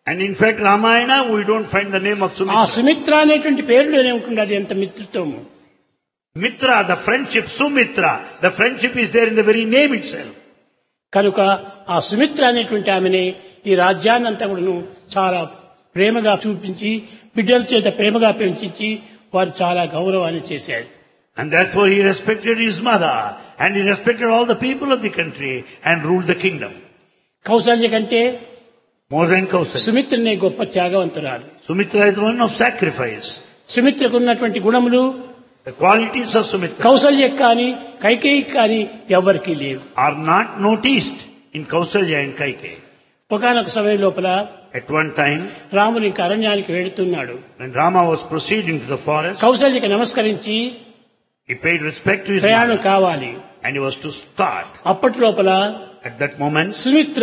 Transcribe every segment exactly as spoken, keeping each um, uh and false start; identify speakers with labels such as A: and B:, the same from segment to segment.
A: And in fact, Ramayana, we don't find the name of
B: ఆ
A: Sumitra.
B: Sumitra అనేటువంటి పేరులోనే ఉంటుంది అది ఎంత మిత్రత్వము.
A: Mitra, the friendship, Sumitra, the friendship is there in the very name itself.
B: కనుక ఆ సుమిత్ర అనేటువంటి ఆమెనే ఈ రాజ్యాన్ని అంతా కూడాను చాలా ప్రేమగా చూపించి బిడ్డల చేత ప్రేమగా పెంచి వారు చాలా గౌరవాన్ని చేశారు.
A: And therefore he respected his mother and he respected all the people of the country and ruled the kingdom.
B: Kaushalya కంటే
A: More than Kausalya.
B: సుమిత్రనే గొప్ప త్యాగవంతురాలు.
A: Sumitra is the one of sacrifice.
B: సుమిత్రకు ఉన్నటువంటి గుణములు
A: The qualities of Sumitra
B: కౌసల్యకు కానీ కైకేయికి కానీ ఎవ్వరికీ లేవు.
A: are not noticed in Kausalya and Kaikeyi.
B: ఒకనొక సమయం లోపల
A: At one time,
B: రాముడు ఇంకా అరణ్యానికి వెళుతున్నాడు.
A: when Rama was proceeding to the forest,
B: కౌసల్యకి నమస్కరించి
A: he paid respect to his
B: ప్రయాణం
A: mother
B: కావాలి.
A: and he was to start.
B: అప్పటి లోపల
A: At that moment,
B: సుమిత్ర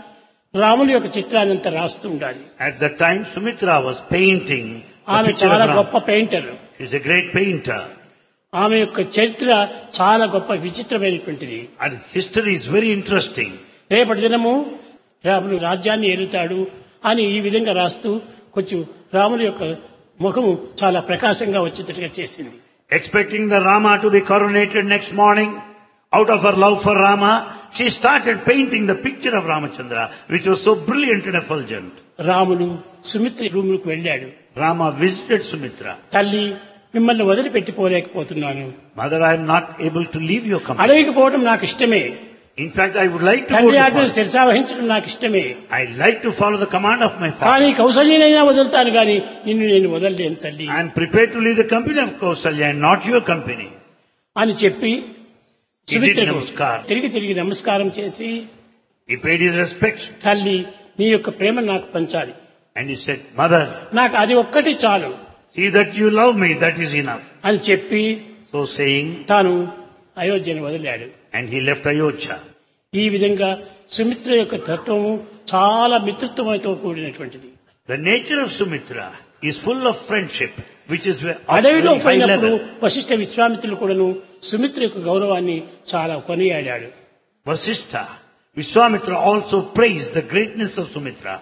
B: రాముని యొక్క చిత్రాన్ని అంతా రాస్తూ ఉండాలి.
A: at that time, Sumitra was painting the
B: ఆమె
A: picture of
B: చాలా
A: Rama.
B: గొప్ప painter.
A: She's a great painter.
B: ఆమె యొక్క చరిత్ర చాలా గొప్ప విచిత్రమైనటువంటిది.
A: And history is very interesting.
B: రేపటి దినము రాముడు రాజ్యాన్ని ఏలుతాడు అని ఈ విధంగా రాస్తూ కొంచెం రాముని యొక్క ముఖము చాలా ప్రకాశంగా వచ్చేటట్టుగా చేసింది.
A: Expecting the Rama to be coronated next morning, out of her love for Rama, she started painting the picture of Ramachandra, which was so brilliant and effulgent.
B: రాముడు సుమిత్ర రూములకు వెళ్ళాడు.
A: Rama visited Sumitra.
B: తల్లి, మిమ్మల్ని వదిలిపెట్టిపోలేకపోతున్నాను.
A: Mother, I am not able to leave your company.
B: అడవికి పోవటం నాకు ఇష్టమే.
A: In fact, I would like to go
B: తండ్రి
A: to
B: ఆజ్ఞను
A: forest.
B: శిరసావహించడం నాకు ఇష్టమే.
A: I like to follow the command of my
B: కానీ
A: father.
B: కౌసల్యనైనా వదులుతాను కానీ నిన్ను నేను వదలలేను తల్లి
A: I am prepared to leave the company of Kausalya and not your company.
B: అని చెప్పి
A: He did
B: సుమిత్రకు
A: namaskar.
B: తిరిగి తిరిగి నమస్కారం చేసి,
A: He paid his respects
B: తల్లి నీ యొక్క ప్రేమ నాకు పంచాలి,
A: and he said, Mother,
B: నాకు అది ఒక్కటి చాలు
A: see that you love me, that is enough.
B: అని చెప్పి
A: So saying,
B: తాను అయోధ్యను వదిలాడు.
A: and he left Ayodhya.
B: ఈ విధంగా సుమిత్ర యొక్క తత్వము చాలా మిత్రత్వంతో కూడినటువంటిది.
A: The nature of Sumitra is full of friendship, which is of
B: అడవిలో
A: very high
B: పోయినప్పుడు
A: level.
B: వశిష్ఠ విశ్వామిత్రులు కూడాను సుమిత్ర యొక్క గౌరవాన్ని చాలా కొనియాడాడు.
A: Vasishtha, Vishwamitra also praised the greatness of Sumitra.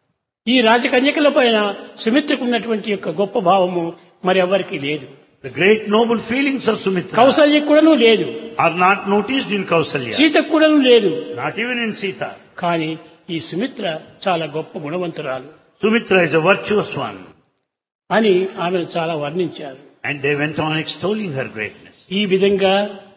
B: ఈ రాజకన్యకల పైన సుమిత్రకు ఉన్నటువంటి యొక్క గొప్ప భావము మరి ఎవరికి లేదు.
A: The great noble feelings of Sumitra
B: కౌసల్యకు కూడాను లేదు,
A: are not noticed in Kausalya,
B: సీతకు కూడాను లేదు.
A: not even in Sita.
B: కానీ ఈ సుమిత్ర చాలా గొప్ప గుణవంతురాలు
A: Sumitra is a virtuous one,
B: అని ఆమెను చాలా వర్ణించారు.
A: and they went on extolling her greatness.
B: ఈ విధంగా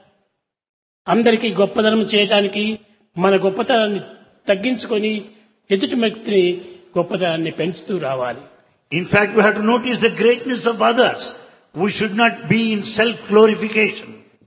B: అందరికీ గొప్పదనం చేయటానికి మన గొప్పతనాన్ని తగ్గించుకొని ఎదుటి వ్యక్తిని గొప్పతనాన్ని పెంచుతూ రావాలి.
A: In fact, we have to notice the greatness of others. We should not be in self-glorification.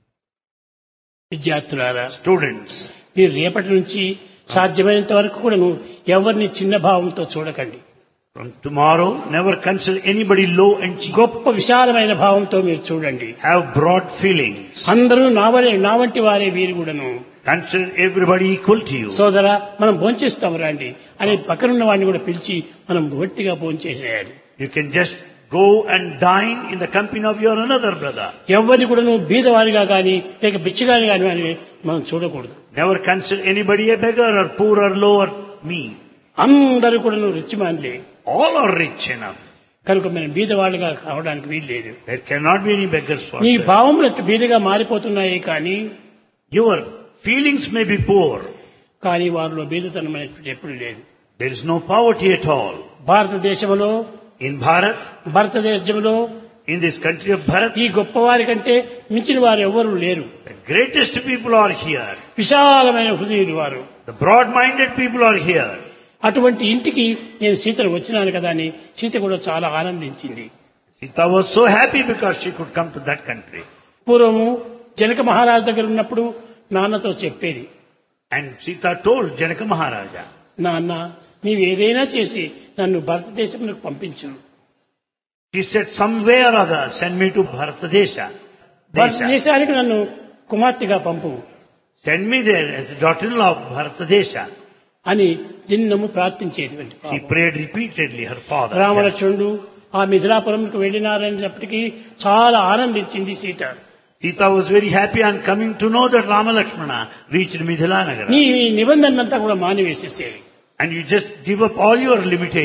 B: విద్యార్థులారా,
A: Students,
B: మీరు రేపటి నుంచి సాధ్యమైనంత వరకు కూడాను ఎవరిని చిన్న భావంతో చూడకండి.
A: from tomorrow, never consider anybody low and cheap.
B: గొప్ప విశాలమైన భావంతో మీరు చూడండి.
A: Have broad feelings.
B: అందరూ నా వలే నా వంటి వారే వీరు కూడాను.
A: Consider everybody equal to you.
B: సోదరా, మనం భోంచేస్తాం రండి అని పక్కనున్న వాడిని కూడా పిలిచి మనం గట్టిగా భోంచేసేయాలి.
A: You can just go and dine in the company of your another brother.
B: ఎవరిని కూడా నువ్వు బీదవారిగా కానీ లేక బిచ్చగాని కానీ అని మనం చూడకూడదు.
A: Never consider anybody a beggar or poor or low or mean.
B: అందరూ కూడా నువ్వు రిచ్చిమాన్లే.
A: All are rich enough.
B: కనుక మనం బీదవాళ్ళుగా కావడానికి వీలు లేదు.
A: There cannot be any beggars for
B: నీ
A: sale.
B: భావములు బీదగా మారిపోతున్నాయి కానీ
A: Your feelings may be poor.
B: కానీ వారిలో బీదతనం అనేటువంటి ఎప్పుడు లేదు.
A: There is no poverty at all.
B: భారతదేశంలో
A: In Bharat,
B: భారతదేశంలో
A: in this country of Bharat,
B: ఈ గొప్పవారి కంటే మించిన వారు ఎవరు లేరు.
A: the greatest people are here.
B: విశాలమైన హృదయులు వారు.
A: The broad-minded people are here.
B: అటువంటి ఇంటికి నేను సీతను వచ్చినాను కదా అని సీత కూడా చాలా ఆనందించింది.
A: Sita was so happy because she could come to that country.
B: పూర్వము జనక మహారాజు దగ్గర ఉన్నప్పుడు నాన్నతో చెప్పేది,
A: And Sita told Janaka Maharaja,
B: నాన్న నీవు ఏదైనా చేసి నన్ను భారతదేశంలోకి పంపించు.
A: she said, some way or other, send me to Bharatadesha. Desha.
B: భారతదేశానికి నన్ను కుమార్తెగా పంపు
A: Send me there as the daughter-in-law of Bharatadesha.
B: అని దిన్నము ప్రార్థించేటువంటి
A: She prayed repeatedly, her father.
B: రామలక్ష్మణుడు ఆ మిథిలాపురంకు వెళ్ళినారనేటప్పటికీ చాలా ఆనందించింది Sita.
A: Sita was very happy on coming to know that Rama Lakshmana reached Mithila Nagara.
B: నీ నిబంధనంతా కూడా మానివేసేసేవి.
A: And you just give up all your limitations.